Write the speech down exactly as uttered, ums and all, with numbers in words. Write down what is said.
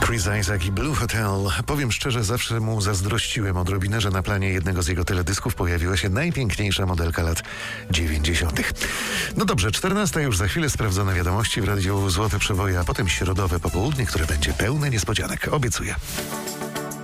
Chris Isaak i Blue Hotel. Powiem szczerze, zawsze mu zazdrościłem odrobinę, że na planie jednego z jego teledysków pojawiła się najpiękniejsza modelka lat dziewięćdziesiątych. No dobrze, czternasta już za chwilę, sprawdzone wiadomości w Radiu Złote Przeboje, a potem środowe popołudnie, które będzie pełne niespodzianek. Obiecuję.